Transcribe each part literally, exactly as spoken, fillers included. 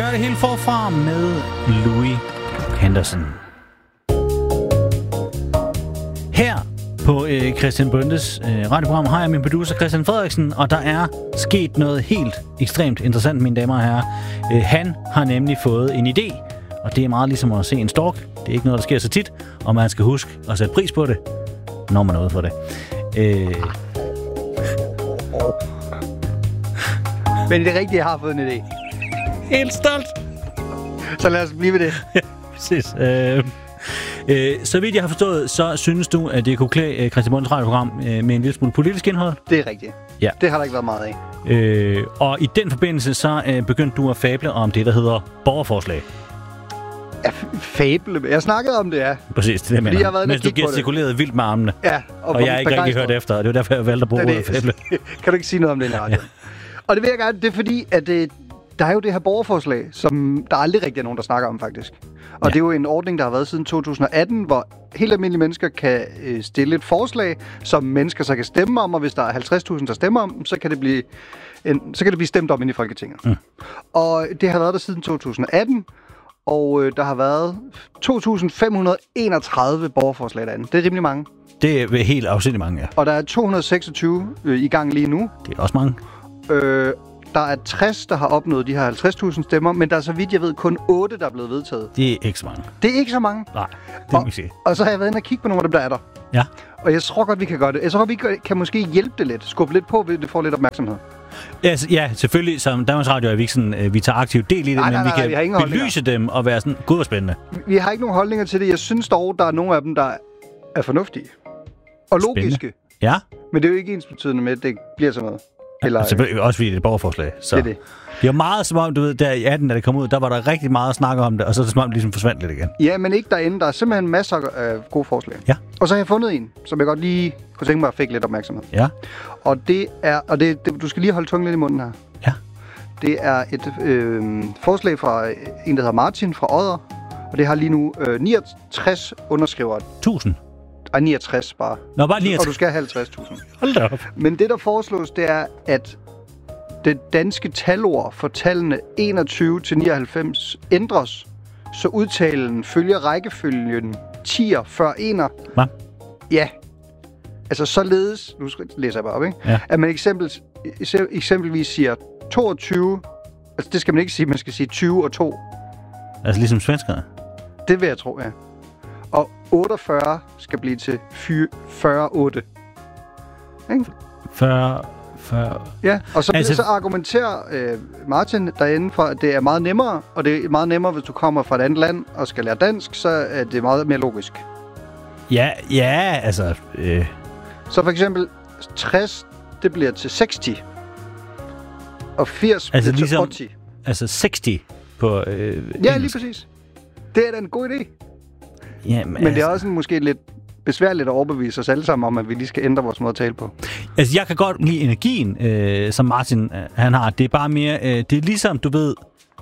Gør det helt forfra med Louis Henderson. Her på øh, Christian Bondes øh, radioprogram har jeg min producer Christian Frederiksen, og der er sket noget helt ekstremt interessant, mine damer og herrer. Øh, han har nemlig fået en idé, og det er meget ligesom at se en stork. Det er ikke noget, der sker så tit, og man skal huske at sætte pris på det, når man er ude for det. Øh... Men det er rigtigt, jeg har fået en idé. Helt stolt. Så lad os blive ved det. Ja, præcis. Øh, øh, så vidt jeg har forstået, så synes du, at det kunne klæde øh, Christian Bondes radioprogram øh, med en lille smule politisk indhold? Det er rigtigt. Ja. Det har der ikke været meget af. Øh, og i den forbindelse, så øh, begyndte du at fable om det, der hedder borgerforslag. Ja, f- fable. Jeg snakkede om det, ja. Præcis, det er det, jeg mener. Mens du gestikulerede vildt med armene. Ja. Og, og jeg har ikke rigtig hørt efter, og det var derfor, jeg valgte at bruge ordet fable. Kan du ikke sige noget om det i radio? Ja. Og det vil jeg gerne, det er fordi, at det, der er jo det her borgerforslag, som der aldrig rigtig er nogen, der snakker om, faktisk. Og ja. Det er jo en ordning, der har været siden to tusind atten, hvor helt almindelige mennesker kan øh, stille et forslag, som mennesker så kan stemme om, og hvis der er halvtreds tusind, der stemmer om, så kan det blive, en, så kan det blive stemt om inde i Folketinget. Mm. Og det har været der siden to tusind atten, og øh, der har været to tusind fem hundrede enogtredive borgerforslag derinde. Det er rimelig mange. Det er helt afsindigt mange, ja. Og der er to hundrede seksogtyve øh, i gang lige nu. Det er også mange. Øh, der er tres, der har opnået de her halvtreds tusind stemmer, men der er så vidt jeg ved kun otte, der er blevet vedtaget. Det er ikke så mange. Det er ikke så mange. Nej, det må vi sige. Og så har jeg været inde og kigge på nogle af dem, der er der. Ja. Og jeg tror godt, vi kan gøre det. Jeg tror, vi kan måske hjælpe det lidt. Skubbe lidt på, hvis det får lidt opmærksomhed. Ja, ja, selvfølgelig. Som Danmarks Radio er vi ikke sådan, vi tager aktivt del i det, nej, men nej, nej, vi kan vi belyse dem og være sådan, gud hvor spændende. Vi har ikke nogen holdninger til det. Jeg synes dog, der er nogle af dem, der er fornuftige. Og logiske. Spændende. Ja. Men det er jo ikke ensbetydende med, at det bliver sådan noget. Eller, ja, selvfølgelig også fordi det er et borgerforslag. Så. Det er det. Det var meget som om, du ved, der i atten, da det kom ud, der var der rigtig meget at snakke om det, og så er det som om, det ligesom forsvandt lidt igen. Ja, men ikke derinde. Der er simpelthen masser af gode forslag. Ja. Og så har jeg fundet en, som jeg godt lige kunne tænke mig at fik lidt opmærksomhed. Ja. Og det er, og det, det, du skal lige holde tungen lidt i munden her. Ja. Det er et øh, forslag fra en, der hedder Martin fra Odder, og det har lige nu øh, niogtres underskrivere. tusind? Ej, niogtres bare. Nå, bare niogtres. Og du skal have halvtreds tusind. Hold da op. Men det, der foreslås, det er, at det danske talord for tallene enogtyve til nioghalvfems ændres, så udtalen følger rækkefølgen tier før ener. Hvad? Ja. Altså således, nu læser jeg bare op, ikke? Ja. At man eksempelvis, eksempelvis siger toogtyve, altså det skal man ikke sige, man skal sige tyve og to. Altså ligesom svenskerne? Det vil jeg tro, ja. Og otteogfyrre skal blive til fyrre otte. Ikke? fyrre, fyrre... Ja, og så, altså... så argumenterer øh, Martin derinde for, at det er meget nemmere, og det er meget nemmere, hvis du kommer fra et andet land og skal lære dansk, så er det meget mere logisk. Ja, ja, altså... Øh... Så for eksempel tres, det bliver til seksti, og firs altså bliver ligesom, til otte. Altså seksti på øh, ja, lige præcis. Det er da en god idé. Ja, men men altså... det er også en, måske lidt besværligt at overbevise os alle sammen om, at vi lige skal ændre vores måde at tale på. Altså, jeg kan godt lide energien, øh, som Martin øh, han har. Det er bare mere... Øh, det er ligesom, du ved...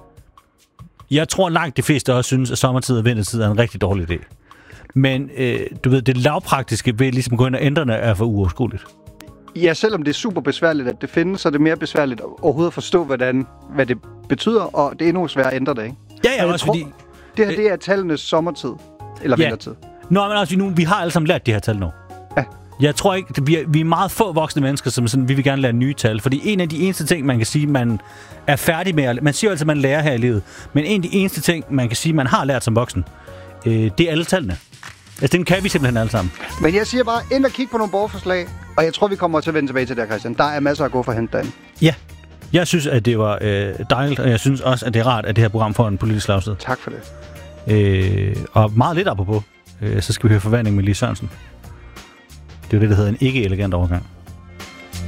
Jeg tror langt de fleste også synes, at sommertid og vintertid er en rigtig dårlig idé. Men øh, du ved, det lavpraktiske ved ligesom gå ind og ændre det er for uoverskueligt. Ja, selvom det er super besværligt, at det findes, så er det mere besværligt overhovedet at forstå, hvordan, hvad det betyder, og det er endnu svært at ændre det, ikke? Ja, ja, også tror, fordi... Det her, det er tallenes sommertid. Eller ja. vintertid. Nå, men altså, nu, vi har alle sammen lært de her tal nu. Ja. Jeg tror ikke, det, vi, er, vi er meget få voksne mennesker, som sådan, vi vil gerne lære nye tal. Fordi en af de eneste ting, man kan sige, man er færdig med... Man siger jo altid, at man lærer her i livet. Men en af de eneste ting, man kan sige, man har lært som voksen, øh, det er alle tallene. Altså, den kan vi simpelthen alle sammen. Men jeg siger bare, ind og kig på nogle borgerforslag, og jeg tror, vi kommer til at vende tilbage til det, Christian. Der er masser at gå for at hente derinde. Ja. Jeg synes, at det var øh, dejligt, og jeg synes også, at det er rart, at det her program får en politisk slagside. Tak for det. Øh, og meget lidt apropos, øh, så skal vi høre Forvandling med Lis Sørensen. Det er jo det, der hedder en ikke-elegant overgang.